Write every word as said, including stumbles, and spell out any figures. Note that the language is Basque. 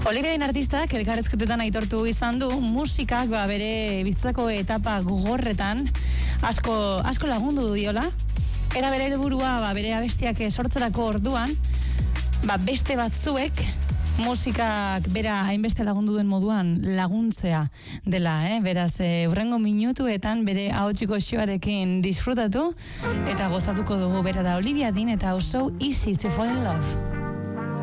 Olivia Dean artistak elkarrezketetan aitortu izan du musikak ba, bere bizitzako etapa gogorretan asko, asko lagundu diola. Era bere helburua ba, bere abestiak sortzerako orduan ba, beste batzuek musikak bera hainbeste lagundu duen moduan laguntzea dela, eh? Beraz, e, hurrengo minutuetan bere ahotsiko xoarekin disfrutatu eta gozatuko dugu bera da Olivia Dean eta So Easy to Fall in Love.